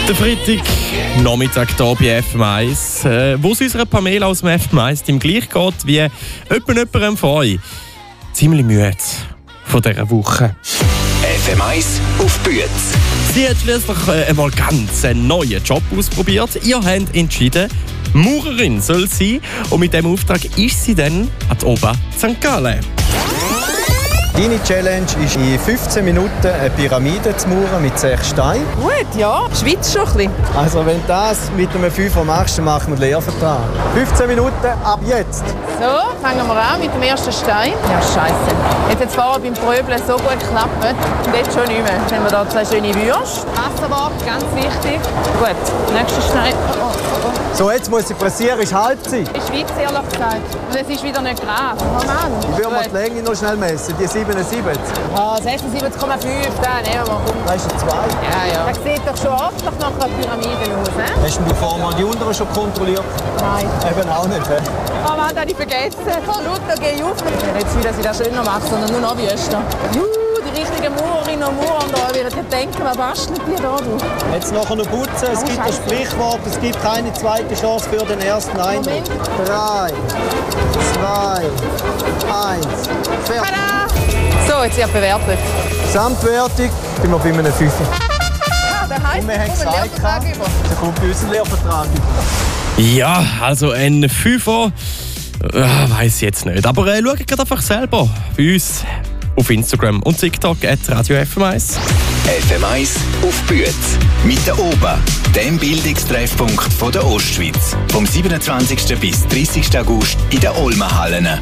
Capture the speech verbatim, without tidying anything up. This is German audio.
Der Freitag, Nachmittag hier bei F M eins, äh, wo es unserer Pamela aus dem F M eins Team gleich geht wie jemandem von euch. Ziemlich müde von dieser Woche. F M eins auf Büetz. Sie hat schließlich äh, einmal ganz einen neuen Job ausprobiert. Ihr habt entschieden, Maurerin soll sie sein. Und mit diesem Auftrag ist sie dann an die Ober Sankt Gallen. Deine Challenge ist, in fünfzehn Minuten eine Pyramide zu mauern mit sechs Steinen. Gut, ja. Schweiz schon ein bisschen. Also wenn du das mit einem Fünfer machst, dann machen wir den Lehrvertrag. fünfzehn Minuten ab jetzt. So, fangen wir an mit dem ersten Stein. Ja, scheiße. Jetzt hat es vorher beim Pröbeln so gut geklappt. Und jetzt schon nicht mehr. Jetzt haben wir hier zwei schöne Würste. Wasserwart, ganz wichtig. Gut, nächster Stein. Oh, oh, oh. So, jetzt muss sie pressieren, ist Halbzeit. In Schweiz, ehrlich gesagt. Und es ist wieder nicht gerade. Oh Mann. Ich will mal die Länge noch schnell messen, die siebenundsiebzig. Ah, sechsundsiebzig Komma fünf, da nehmen wir. Komm. Das ist ein zwei. Ja, ja. Das sieht doch schon ordentlich nach einer Pyramide aus, he? Hast du vorher die unteren schon kontrolliert? Nein. Eben auch nicht, he? Oh Mann, das habe ich vergessen. Vor Luther gehe ich auf. Jetzt will, dass ich das schöner mache, sondern nur noch wüster. Juhu, die richtigen Maurerinnen und Maurer da werden denken, was bastelt die da? Du? Jetzt nachher noch putzen. Es Oh, gibt Scheiße. ein Sprichwort, es gibt keine zweite Chance für den ersten Eindruck. Moment. Drei, zwei, eins, fertig. Tada! So, jetzt wird bewertet. Gesamtwertung sind wir bei einem Fünfer. Ah, das heisst, Und wir haben komm, einen gesagt, Lehrvertrag über. da kommt bei uns ein Lehrvertrag über. Ja, also ein Fünfer, äh, weiss ich jetzt nicht. Aber äh, schaut gerade einfach selber bei uns auf Instagram und TikTok at Radio F M eins. F M eins auf Büetz. Mit der Oba, dem Bildungstreffpunkt von der Ostschweiz. Vom siebenundzwanzigsten bis dreißigsten August in den Olmenhallen.